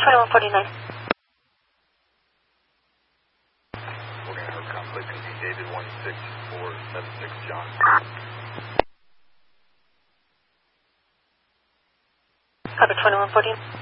2149. We're going to have conflict in David 16476 John. Copy 2149.